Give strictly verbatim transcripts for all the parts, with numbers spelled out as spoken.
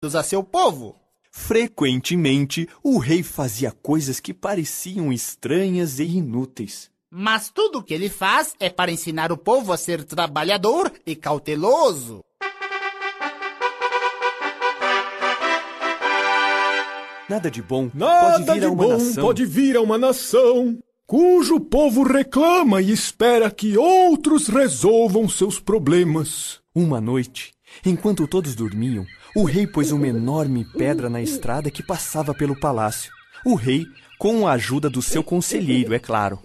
a seu povo. Frequentemente, o rei fazia coisas que pareciam estranhas e inúteis. Mas tudo o que ele faz é para ensinar o povo a ser trabalhador e cauteloso. Nada de bom Nada pode vir de a uma bom nação pode vir a uma nação cujo povo reclama e espera que outros resolvam seus problemas. Uma noite, enquanto todos dormiam, o rei pôs uma enorme pedra na estrada que passava pelo palácio. O rei, com a ajuda do seu conselheiro, é claro.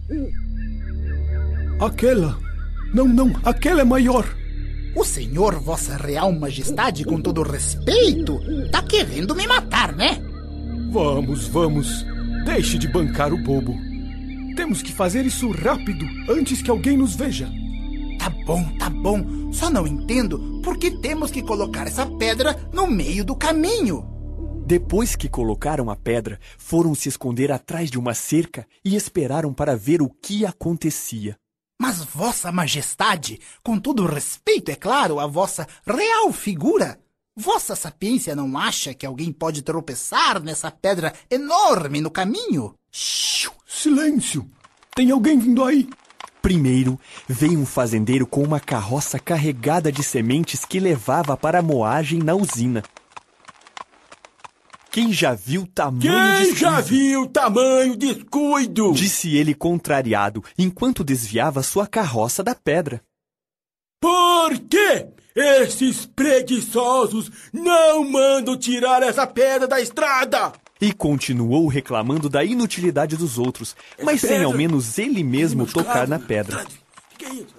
Aquela... Não, não, aquela é maior. O senhor, vossa real majestade, com todo respeito, tá querendo me matar, né? Vamos, vamos. Deixe de bancar o bobo. Temos que fazer isso rápido, antes que alguém nos veja. Tá bom, tá bom. Só não entendo por que temos que colocar essa pedra no meio do caminho. Depois que colocaram a pedra, foram se esconder atrás de uma cerca e esperaram para ver o que acontecia. Mas vossa majestade, com todo respeito, é claro, a vossa real figura, vossa sapiência não acha que alguém pode tropeçar nessa pedra enorme no caminho? Shhh, silêncio! Tem alguém vindo aí? Primeiro, veio um fazendeiro com uma carroça carregada de sementes que levava para a moagem na usina. Quem já viu tamanho Quem descuido? já viu tamanho descuido? Disse ele contrariado, enquanto desviava sua carroça da pedra. Por quê? Esses preguiçosos não mandam tirar essa pedra da estrada! E continuou reclamando da inutilidade dos outros, mas Essa sem pedra... ao menos ele mesmo tocar na pedra. Que é isso?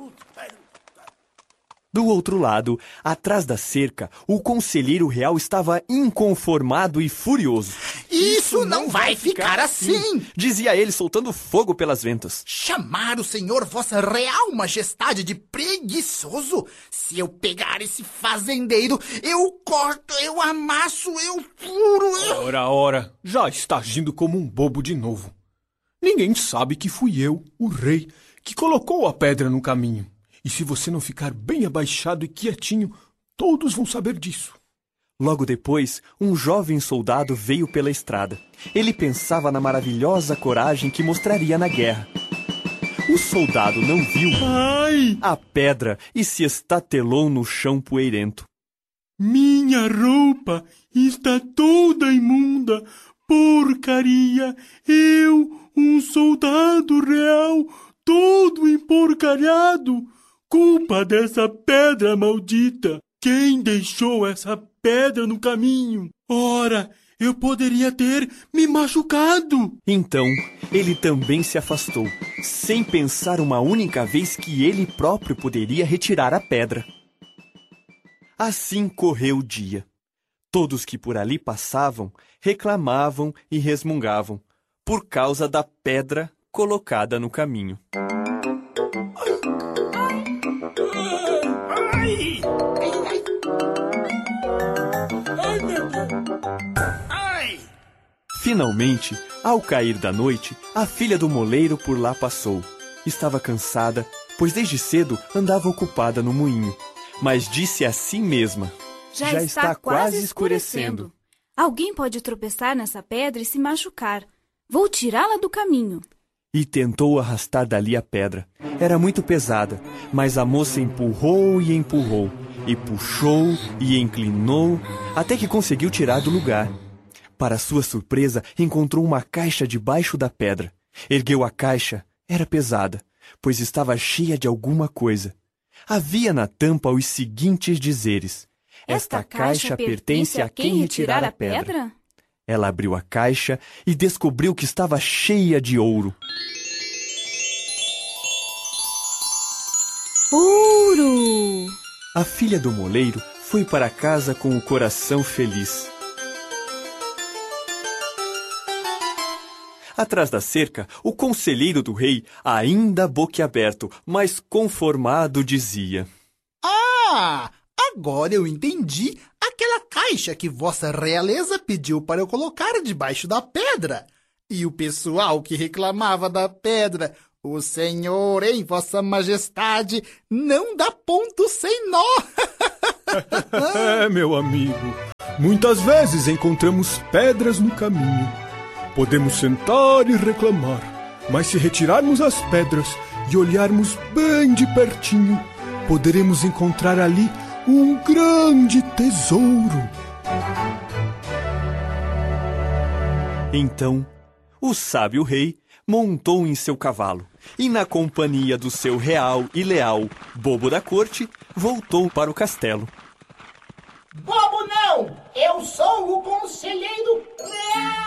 Do outro lado, atrás da cerca, o conselheiro real estava inconformado e furioso. Isso não vai ficar assim! Dizia ele, soltando fogo pelas ventas. Chamar o senhor vossa real majestade de preguiçoso? Se eu pegar esse fazendeiro, eu corto, eu amasso, eu furo, eu... Ora, ora, já está agindo como um bobo de novo. Ninguém sabe que fui eu, o rei, que colocou a pedra no caminho. E se você não ficar bem abaixado e quietinho, todos vão saber disso. Logo depois, um jovem soldado veio pela estrada. Ele pensava na maravilhosa coragem que mostraria na guerra. O soldado não viu Ai! a pedra e se estatelou no chão poeirento. Minha roupa está toda imunda, porcaria! Eu, um soldado real, todo emporcalhado! Culpa dessa pedra maldita! Quem deixou essa pedra no caminho? Ora, eu poderia ter me machucado! Então, ele também se afastou, sem pensar uma única vez que ele próprio poderia retirar a pedra. Assim correu o dia. Todos que por ali passavam reclamavam e resmungavam, por causa da pedra colocada no caminho. Finalmente, ao cair da noite, a filha do moleiro por lá passou. Estava cansada, pois desde cedo andava ocupada no moinho. Mas disse a si mesma: Já, Já está, está quase escurecendo. escurecendo. Alguém pode tropeçar nessa pedra e se machucar. Vou tirá-la do caminho. E tentou arrastar dali a pedra. Era muito pesada, mas a moça empurrou e empurrou, e puxou e inclinou, até que conseguiu tirar do lugar. Para sua surpresa, encontrou uma caixa debaixo da pedra. Ergueu a caixa. Era pesada, pois estava cheia de alguma coisa. Havia na tampa os seguintes dizeres: Esta caixa pertence a quem retirar a pedra? Ela abriu a caixa e descobriu que estava cheia de ouro. Ouro! A filha do moleiro foi para casa com o coração feliz. Atrás da cerca, o conselheiro do rei, ainda boquiaberto, mas conformado, dizia: Ah, agora eu entendi aquela caixa que vossa realeza pediu para eu colocar debaixo da pedra. E o pessoal que reclamava da pedra, O senhor, hein, vossa majestade, não dá ponto sem nó. É, meu amigo, muitas vezes encontramos pedras no caminho. Podemos sentar e reclamar, mas se retirarmos as pedras e olharmos bem de pertinho, poderemos encontrar ali um grande tesouro. Então, o sábio rei montou em seu cavalo e, na companhia do seu real e leal bobo da corte, voltou para o castelo. Bobo não! Eu sou o conselheiro real!